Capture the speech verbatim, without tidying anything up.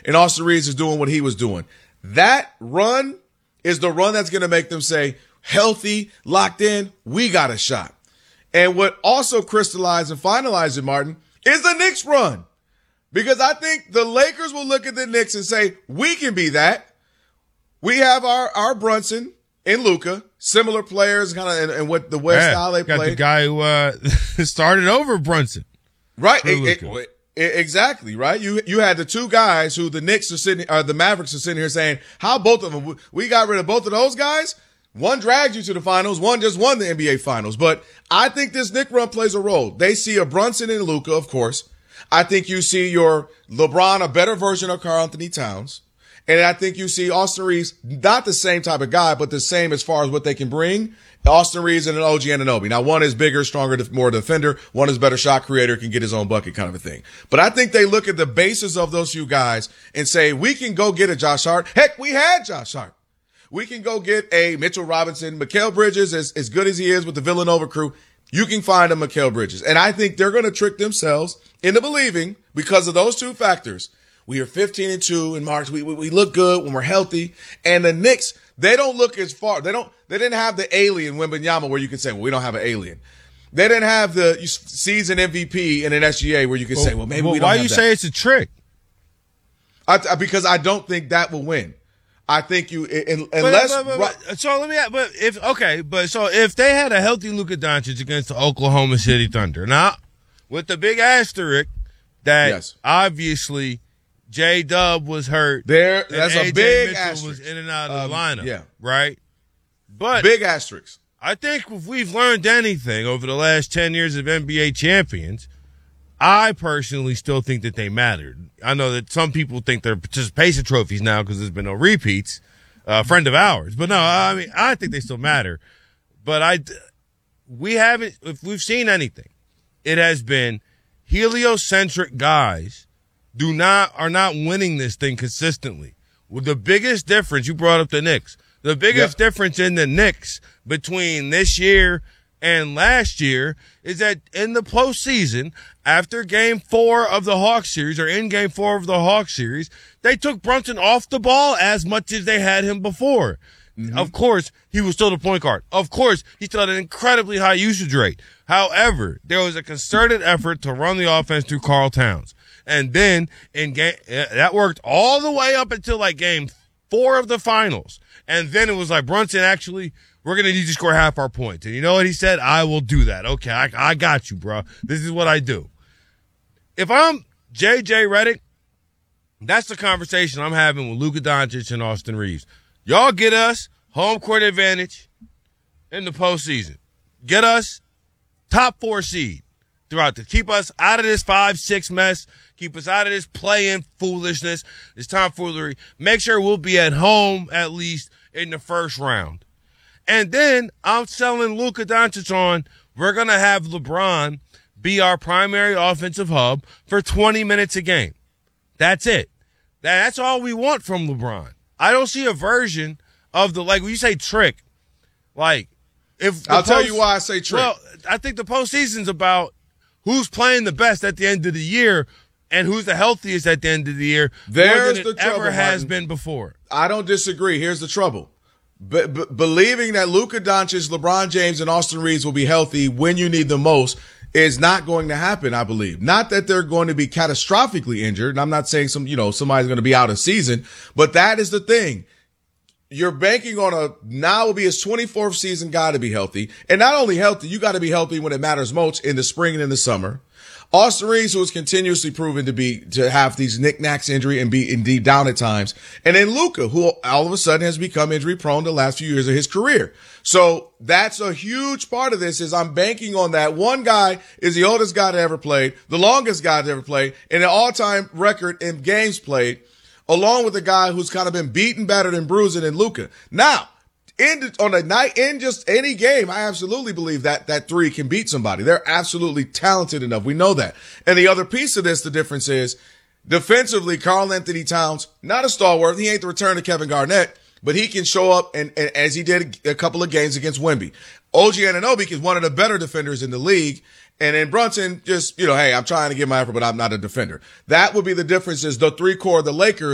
and Austin Reeves is doing what he was doing. That run is the run that's going to make them say, healthy, locked in, we got a shot. And what also crystallized and finalized it, Martin, is the Knicks run. Because I think the Lakers will look at the Knicks and say, we can be that. We have our, our Brunson and Luka, similar players kind of in, in what the way yeah, style they got play. The guy who uh, started over Brunson. Right. It, it, it, exactly. Right. You, you had the two guys who the Knicks are sitting, or the Mavericks are sitting here saying, how both of them, we got rid of both of those guys. One dragged you to the finals. One just won the N B A finals. But I think this Knick run plays a role. They see a Brunson and Luka, of course. I think you see your LeBron, a better version of Karl Anthony Towns. And I think you see Austin Reeves, not the same type of guy, but the same as far as what they can bring. Austin Reeves and an O G Anunoby. Now, one is bigger, stronger, more defender. One is better shot creator, can get his own bucket kind of a thing. But I think they look at the basis of those few guys and say, we can go get a Josh Hart. Heck, we had Josh Hart. We can go get a Mitchell Robinson. Mikal Bridges, as, as good as he is with the Villanova crew, you can find a Mikal Bridges. And I think they're going to trick themselves into believing, because of those two factors, we are fifteen and two in March. We, we we look good when we're healthy. And the Knicks, they don't look as far. They don't. They didn't have the alien Wembanyama where you can say, well, we don't have an alien. They didn't have the season M V P in an S G A where you can well, say, well, maybe well, we don't why have you that. Say it's a trick? I, I, because I don't think that will win. I think you in, unless. But, but, but, but, so let me. But if okay, but so if they had a healthy Luka Doncic against the Oklahoma City Thunder, now with the big asterisk that yes. obviously J-Dub was hurt. There, that's a big Mitchell asterisk. Was in and out of the um, lineup. Yeah, right. But big asterisk. I think if we've learned anything over the last ten years of N B A champions, I personally still think that they mattered. I know that some people think they're participation trophies now because there's been no repeats. A uh, friend of ours, but no, I mean I think they still matter. But I, we haven't. If we've seen anything, it has been heliocentric guys do not are not winning this thing consistently. Well, the biggest difference, you brought up the Knicks. The biggest yep. difference in the Knicks between this year and last year is that in the postseason, after game four of the Hawks series, or in game four of the Hawks series, they took Brunson off the ball as much as they had him before. Mm-hmm. Of course, he was still the point guard. Of course, he still had an incredibly high usage rate. However, there was a concerted effort to run the offense through Karl Towns. And then in game, that worked all the way up until like game four of the finals. And then it was like, Brunson, actually, we're going to need you to score half our points. And you know what he said? I will do that. Okay, I, I got you, bro. This is what I do. If I'm J J Redick, that's the conversation I'm having with Luka Doncic and Austin Reeves. Y'all get us home court advantage in the postseason. Get us top four seed throughout the, keep us out of this five six mess. Keep us out of this play-in foolishness, this tomfoolery. Make sure we'll be at home at least in the first round. And then I'm selling Luka Doncic on, we're going to have LeBron be our primary offensive hub for twenty minutes a game. That's it. That's all we want from LeBron. I don't see a version of the, like when you say trick, like if I'll post, tell you why I say trick. Well, I think the postseason's about who's playing the best at the end of the year and who's the healthiest at the end of the year. There's more than the it trouble, ever has Martin. been before. I don't disagree. Here's the trouble. B- b- believing that Luka Doncic, LeBron James, and Austin Reeves will be healthy when you need them most is not going to happen, I believe. Not that they're going to be catastrophically injured. And I'm not saying some, you know, somebody's going to be out of season, but that is the thing. You're banking on a, now will be his twenty-fourth season guy to be healthy. And not only healthy, you got to be healthy when it matters most in the spring and in the summer. Austin Reeves, who is continuously proven to be, to have these knickknacks injury and be indeed down at times. And then Luka, who all of a sudden has become injury prone the last few years of his career. So that's a huge part of this is I'm banking on that. One guy is the oldest guy to ever played, the longest guy to ever play, and an all-time record in games played, along with a guy who's kind of been beaten, battered, and bruising in Luka. Now, in, on a night, in just any game, I absolutely believe that that three can beat somebody. They're absolutely talented enough. We know that. And the other piece of this, the difference is, defensively, Karl Anthony Towns, not a stalwart. He ain't the return to Kevin Garnett, but he can show up, and, and as he did a, a couple of games against Wemby. O G Anunoby is one of the better defenders in the league. And then Brunson just, you know, hey, I'm trying to get my effort, but I'm not a defender. That would be the difference is the three core of the Lakers.